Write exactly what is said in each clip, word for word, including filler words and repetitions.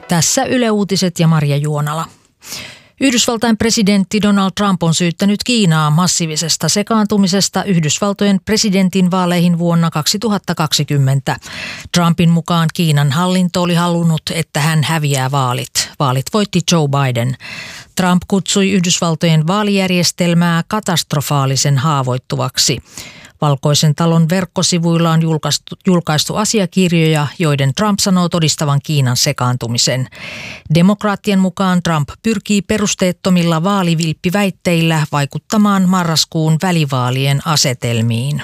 Tässä Yle Uutiset ja Marja Juonala. Yhdysvaltain presidentti Donald Trump on syyttänyt Kiinaa massiivisesta sekaantumisesta Yhdysvaltojen presidentinvaaleihin vuonna kaksituhattakaksikymmentä. Trumpin mukaan Kiinan hallinto oli halunnut, että hän häviää vaalit. Vaalit voitti Joe Biden. Trump kutsui Yhdysvaltojen vaalijärjestelmää katastrofaalisen haavoittuvaksi. Valkoisen talon verkkosivuilla on julkaistu, julkaistu asiakirjoja, joiden Trump sanoo todistavan Kiinan sekaantumisen. Demokraattien mukaan Trump pyrkii perusteettomilla vaalivilppiväitteillä vaikuttamaan marraskuun välivaalien asetelmiin.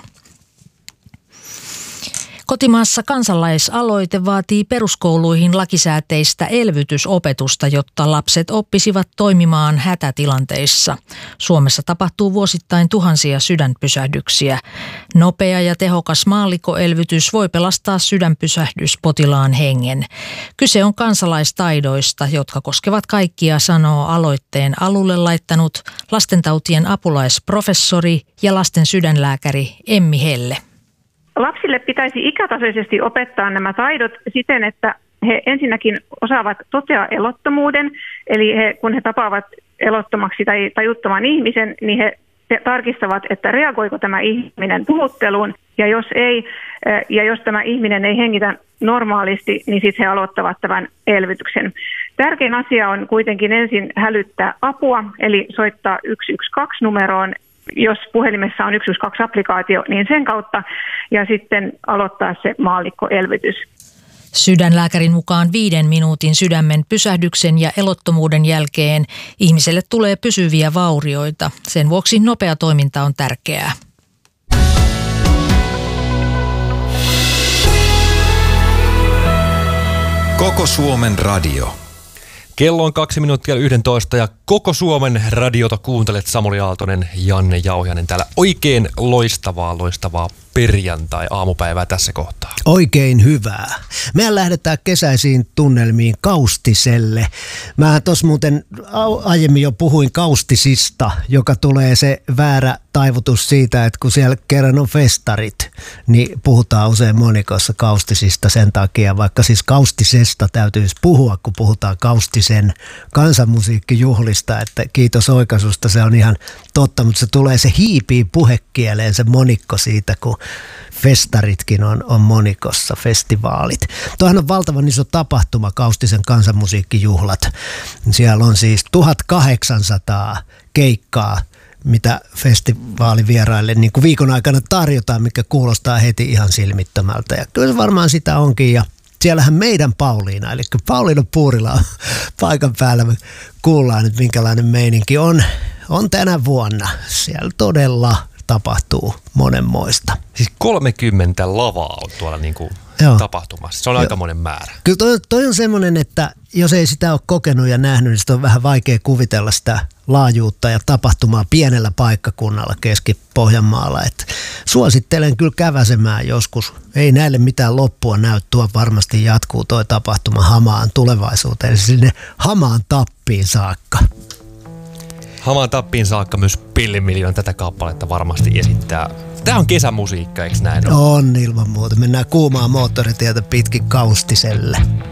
Kotimaassa kansalaisaloite vaatii peruskouluihin lakisääteistä elvytysopetusta, jotta lapset oppisivat toimimaan hätätilanteissa. Suomessa tapahtuu vuosittain tuhansia sydänpysähdyksiä. Nopea ja tehokas maallikkoelvytys voi pelastaa sydänpysähdyspotilaan hengen. Kyse on kansalaistaidoista, jotka koskevat kaikkia, sanoo aloitteen alulle laittanut lastentautien apulaisprofessori ja lasten sydänlääkäri Emmi Helle. Lapsille pitäisi ikätasoisesti opettaa nämä taidot siten, että he ensinnäkin osaavat totea elottomuuden, eli he, kun he tapaavat elottomaksi tai tajuttoman ihmisen, niin he tarkistavat, että reagoiko tämä ihminen puhutteluun, ja jos ei, ja jos tämä ihminen ei hengitä normaalisti, niin sitten he aloittavat tämän elvytyksen. Tärkein asia on kuitenkin ensin hälyttää apua, eli soittaa yksi yksi kaksi numeroon. Jos puhelimessa on yksi yksi kaksi-applikaatio, niin sen kautta ja sitten aloittaa se maallikkoelvytys. Sydänlääkärin mukaan viiden minuutin sydämen pysähdyksen ja elottomuuden jälkeen ihmiselle tulee pysyviä vaurioita. Sen vuoksi nopea toiminta on tärkeää. Koko Suomen radio. Kello on kaksi minuuttia yhdentoista ja koko Suomen radiota kuuntelet. Samuli Aaltonen, Janne Jauhiainen täällä. Oikein loistavaa, loistavaa perjantai-aamupäivää tässä kohtaa. Oikein hyvää. Mehän lähdetään kesäisiin tunnelmiin Kaustiselle. Mä tuossa muuten aiemmin jo puhuin Kaustisista, joka tulee se väärä taivutus siitä, että kun siellä kerran on festarit, niin puhutaan usein monikossa Kaustisista sen takia, vaikka siis Kaustisesta täytyisi puhua, kun puhutaan Kaustisen kansanmusiikkijuhlista, että kiitos oikaisusta, se on ihan totta, mutta se tulee, se hiipii puhekieleen se monikko siitä, kun festaritkin on, on monikossa, festivaalit. Tuohan on valtavan iso tapahtuma, Kaustisen kansanmusiikkijuhlat. Siellä on siis tuhatkahdeksansataa keikkaa, mitä festivaalivieraille niin kuin viikon aikana tarjotaan, mikä kuulostaa heti ihan silmittömältä. Ja kyllä se varmaan sitä onkin. Ja siellähän meidän Pauliina, eli Pauliina Puurila on paikan päällä. Me kuullaan nyt, minkälainen meininki on, on tänä vuonna. Siellä todella tapahtuu monenmoista. Siis kolmekymmentä lavaa on tuolla niin kuin tapahtumassa. Se on aika monen määrä. Kyllä toi, toi on semmoinen, että jos ei sitä ole kokenut ja nähnyt, niin sitä on vähän vaikea kuvitella sitä laajuutta ja tapahtumaa pienellä paikkakunnalla Keski-Pohjanmaalla. Et suosittelen kyllä käväsemään joskus. Ei näille mitään loppua näy, tuo varmasti jatkuu toi tapahtuma hamaan tulevaisuuteen, eli sinne hamaan tappiin saakka. Hamaan tappiin saakka myös Pillimiljoon tätä kappaletta varmasti esittää. Tämä on kesämusiikka, eikö näin ole? On ilman muuta. Mennään kuumaa moottoritietä pitkin Kaustiselle.